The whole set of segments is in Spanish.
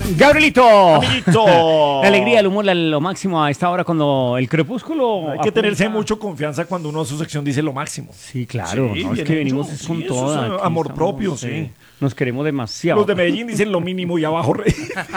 Gabrielito. Amiguito. La alegría, el humor, lo máximo a esta hora cuando el crepúsculo. Hay que tenerse mucho confianza cuando uno en su sección dice lo máximo. Sí, claro. Sí, no, es bien que hecho. venimos Sí, con eso toda. es aquí amor estamos, propio, sí. Nos queremos demasiado. Los de Medellín dicen lo mínimo y abajo rey.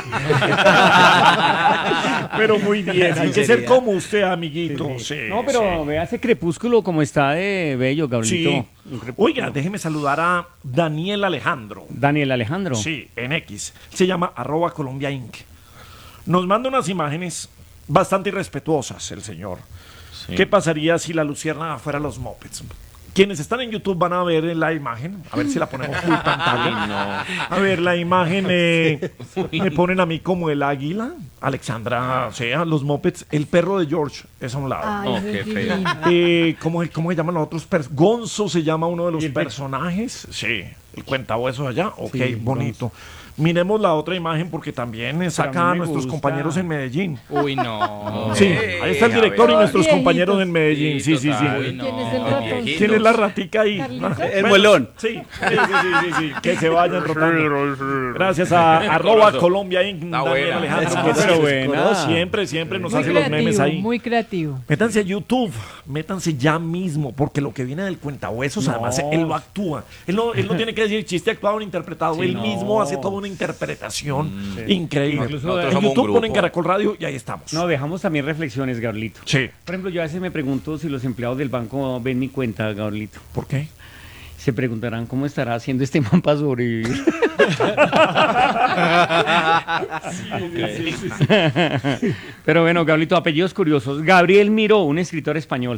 Pero muy bien, hay que ser como usted, amiguito. Sí, No, pero sí. vea ese crepúsculo como está de bello, Gabrielito. Sí. Un crepúsculo. Oiga, déjeme saludar a Daniel Alejandro. Daniel Alejandro. Sí, en X. Se llama @Colombia Inc. Nos manda unas imágenes bastante irrespetuosas el señor. Sí. ¿Qué pasaría si la luciérnaga fuera los Muppets? Quienes están en YouTube van a ver la imagen. A ver si la ponemos full pantalla. A ver, la imagen me ponen a mí como el águila. Alexandra, o sea, los Muppets. El perro de George es a un lado. Ay, No, eso qué es feo. divino. ¿Cómo se llaman los otros? Gonzo se llama uno de los personajes. Sí, el cuentahuesos allá. Ok, Sí, bonito. Miremos la otra imagen porque también saca a a mí me nuestros gusta. compañeros en Medellín. Uy, no. Sí, ahí está el director y nuestros Viejitos. compañeros en Medellín. Sí, sí, sí. Uy, no. ¿Quién es el ratón? ¿Quién es la ratica ahí? Carlito. El muelón. Sí, sí. Que se vayan rotando. Gracias a @Colombia Inc. Está Daniel buena. Alejandro. Pero que buena. siempre nos Muy hace los memes creativo, ahí. muy creativo. Métanse a YouTube, métanse ya mismo, porque lo que viene del cuentahuesos, No. además, él lo actúa. Él no tiene que decir chiste actuado o interpretado, Sí, él no. mismo hace toda una interpretación increíble. Incluso Nosotros En somos un YouTube grupo. ponen Caracol Radio y ahí estamos. No, dejamos también reflexiones, Gabrielito. Sí. Por ejemplo, yo a veces me pregunto si los empleados del banco ven mi cuenta, Gabrielito. ¿Por qué? Se preguntarán cómo estará haciendo este man para sobrevivir. Pero bueno, Gabrielito, apellidos curiosos. Gabriel Miró, un escritor español.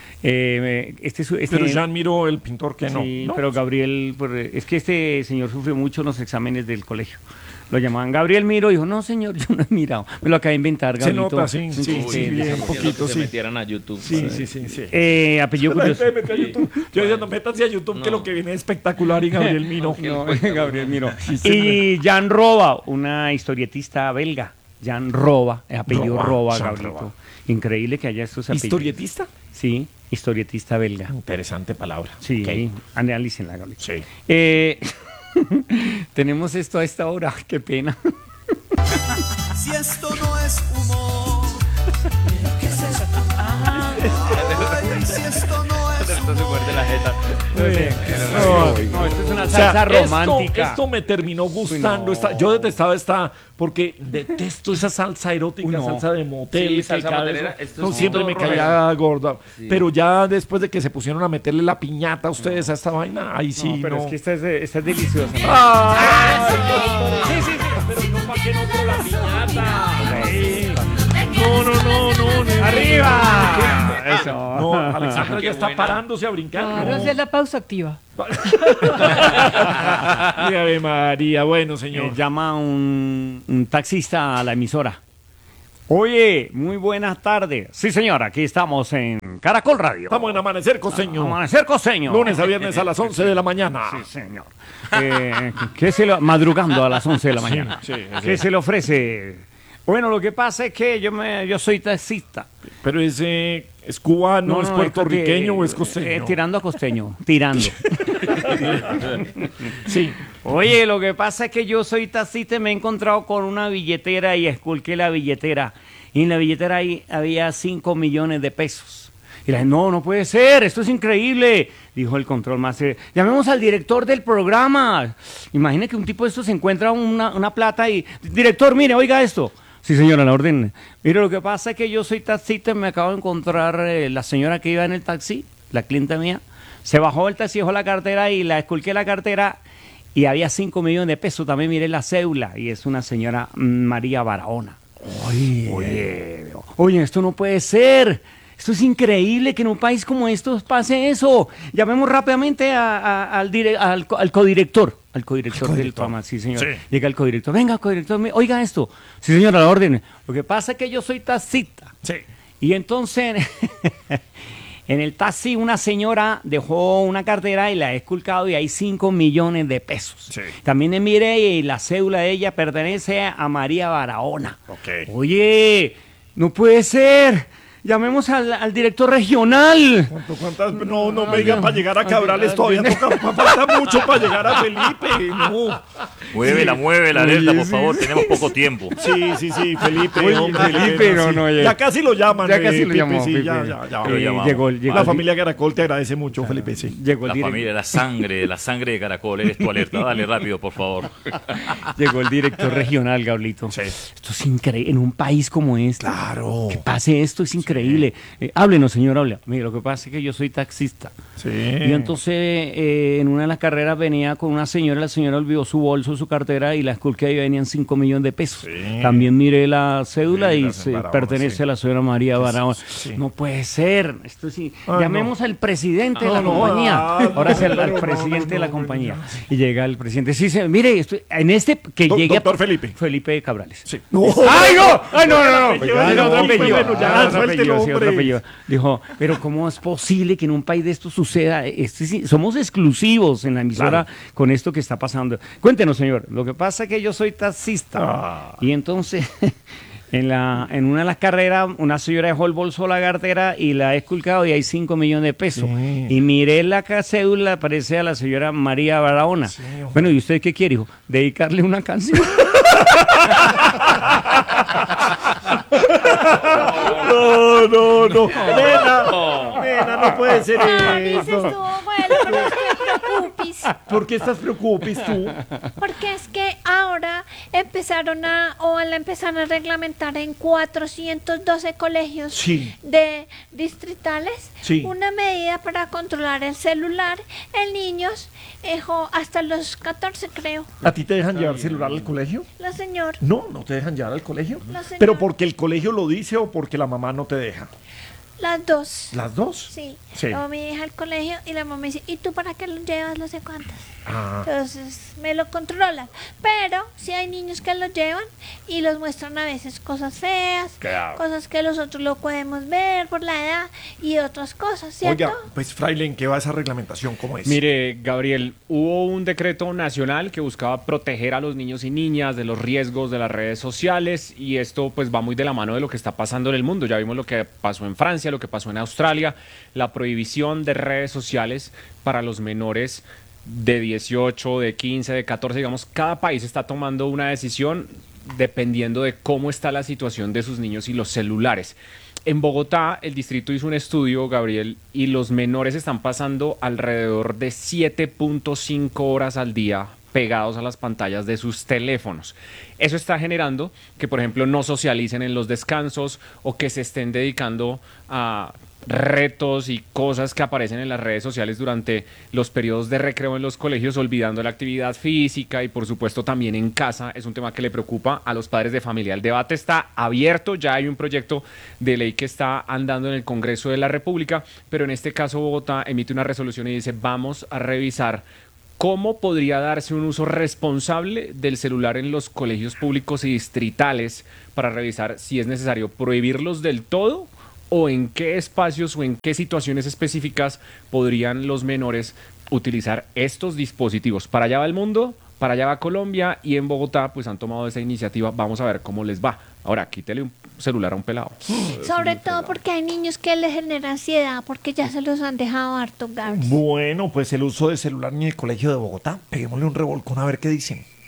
Pero Jean miró el pintor que no. Sí, ¿no? pero Gabriel, pues, es que este señor sufrió mucho en los exámenes del colegio. Lo llamaban Gabriel Miro, dijo, no señor, yo no he mirado. Me lo acabé de inventar, Se Gabrielito. nota, sí, sí, Uy, sí, bien, un poquito, se sí. metieran a YouTube. Sí. Apellido La curioso. gente metió a YouTube. Yo diciendo, métanse a YouTube, que lo que viene es espectacular y Gabriel Miro. No, Gabriel Miro. Y Jan Roba, una historietista belga. Jan Roba, apellido Roba, Jan Gabrielito. Roba. Increíble que haya estos apellidos. ¿Historietista? Sí, historietista belga. Interesante palabra. Sí, Ok. analícenla, Gabrielito. Sí. Tenemos esto a esta hora, qué pena. Si esto no es humor, ¿qué es esto? Ay, si esto no es Esto se muerde la jeta. No, esto es una O sea, salsa romántica. Esto me terminó gustando. Uy, no. Yo detestaba esta, porque detesto esa salsa erótica, Uy, no. salsa de motel. Sí, que salsa cada motelera, vez- esto no, es siempre todo me caía gorda. Pero ya después de que se pusieron a meterle la piñata a ustedes a esta vaina, ahí sí. No, pero no. es que esta es deliciosa. Sí, pero no para que no con la piñata. Sí. No. ¡Arriba! Eso. No, Alexandra Qué ya está buena. parándose a brincar. Claro, No. hacer la pausa activa. Ay, Ave María, bueno, señor. Llama un taxista a la emisora. Oye, muy buenas tardes. Sí, señora, aquí estamos en Caracol Radio. Estamos en Amanecer Costeño. Amanecer Costeño. Lunes a viernes a las 11 de la mañana. Sí, señor. Madrugando a las 11 de la mañana. sí. ¿Qué se le ofrece? Bueno, lo que pasa es que yo soy taxista. Pero es cubano, es puertorriqueño o es costeño. Tirando a costeño, tirando. Sí. Oye, lo que pasa es que yo soy taxista y me he encontrado con una billetera y esculqué la billetera. Y en la billetera ahí había 5 millones de pesos. Y la gente, no puede ser, esto es increíble, dijo el control master. Llamemos al director del programa. Imagina que un tipo de estos se encuentra una plata y, director, mire, oiga esto. Sí, señora, la orden. Mire, lo que pasa es que yo soy taxista y me acabo de encontrar la señora que iba en el taxi, la clienta mía. Se bajó del taxi, dejó la cartera y la esculqué la cartera y había 5 millones de pesos. También miré la cédula y es una señora María Barahona. Oye, esto no puede ser. Esto es increíble que en un país como estos pase eso. Llamemos rápidamente al codirector. Al codirector del programa, sí, señor. Sí. Llega el codirector. Venga, codirector, oiga esto. Sí, señora, la orden. Lo que pasa es que yo soy taxista. Sí. Y entonces, en el taxi, una señora dejó una cartera y la he esculcado y hay 5 millones de pesos. Sí. También le miré y la cédula de ella pertenece a María Barahona. Ok. Oye, no puede ser. llamemos al director regional. ¿Cuántas? No, no me digan para llegar a Cabrales todavía toca, falta mucho para llegar a Felipe. No. Mueve la alerta, por favor, tenemos poco tiempo. Sí, Felipe. Uy, hombre, Felipe, sí. no, ya casi lo llaman. Ya casi lo Pipe, llamó, sí, Pipe. ya. Lo llamamos. Llegó La familia Caracol te agradece mucho, Felipe, sí. Llegó el La director. familia, la sangre de Caracol, eres tu alerta. Dale rápido, por favor. Llegó el director regional, Gablito. Sí. Esto es increíble. En un país como este, Claro. que pase esto es increíble. Háblenos, señor, hable. Mire, lo que pasa es que yo soy taxista. Sí. Y entonces en una de las carreras venía con una señora, la señora olvidó su bolso, su cartera y la school que ahí venían 5 millones de pesos. Sí. También miré la cédula Sí, y la se Barahona, pertenece sí. a la señora María Barahona. sí. No puede ser. Esto sí. Ay, Llamemos al presidente de la No, compañía. Ahora es al no, presidente de la no, compañía. Y llega el presidente. Sí, mire, en este que llegue Doctor Felipe. Felipe Cabrales. Sí. ¡Ay, no! ¡Ay, no! Oiga, Era no, otro apellido. bueno, ya, Era otro suéltelo, apellido, sí, otro hombre. apellido. Dijo, pero ¿cómo es posible que en un país de esto suceda? Somos exclusivos en la emisora con esto que está pasando. Cuéntenos, señor. Lo que pasa es que yo soy taxista. Y entonces, en una de las carreras, una señora dejó el bolso, la cartera y la he esculcado y hay 5 millones de pesos. Sí. Y miré la cédula, parece a la señora María Barahona. Bueno, ¿y usted qué quiere, hijo? Dedicarle una canción. No. Nena, no puede ser Dices eso. tú, bueno, pero no te preocupes, ¿Por qué estás preocupes tú? porque es que ahora empezaron a reglamentar en 412 colegios Sí. de distritales Sí. una medida para controlar el celular en niños hasta los 14, creo. ¿A ti te dejan llevar celular al colegio? La señor, No te dejan llevar al colegio. No, señor. ¿Pero porque el colegio lo dice o porque la mamá no te deja? las dos. ¿Las dos? Sí. Sí. Luego mi hija al colegio y la mamá dice, ¿y tú para qué lo llevas? No sé cuántas. Ah. Entonces me lo controlan. Pero sí hay niños que lo llevan y los muestran a veces cosas feas, Claro. cosas que nosotros lo podemos ver por la edad y otras cosas, ¿cierto? Oiga, pues Fraile, ¿en qué va esa reglamentación? ¿Cómo es? Mire, Gabriel, hubo un decreto nacional que buscaba proteger a los niños y niñas de los riesgos de las redes sociales y esto pues va muy de la mano de lo que está pasando en el mundo. Ya vimos lo que pasó en Francia, lo que pasó en Australia, la prohibición de redes sociales para los menores de 18, de 15, de 14, digamos, cada país está tomando una decisión dependiendo de cómo está la situación de sus niños y los celulares. En Bogotá, el distrito hizo un estudio, Gabriel, y los menores están pasando alrededor de 7.5 horas al día pegados a las pantallas de sus teléfonos. Eso está generando que, por ejemplo, no socialicen en los descansos o que se estén dedicando a retos y cosas que aparecen en las redes sociales durante los periodos de recreo en los colegios, olvidando la actividad física y por supuesto también en casa. Es un tema que le preocupa a los padres de familia. El debate está abierto, ya hay un proyecto de ley que está andando en el Congreso de la República, pero en este caso Bogotá emite una resolución y dice vamos a revisar cómo podría darse un uso responsable del celular en los colegios públicos y distritales para revisar si es necesario prohibirlos del todo o en qué espacios o en qué situaciones específicas podrían los menores utilizar estos dispositivos. Para allá va el mundo, para allá va Colombia y en Bogotá pues han tomado esa iniciativa. Vamos a ver cómo les va. Ahora, quítele un celular a un pelado. Sobre todo porque hay niños que les genera ansiedad porque ya se los han dejado harto, Gabriel. Bueno, pues el uso de celular en el colegio de Bogotá. Peguémosle un revolcón a ver qué dicen.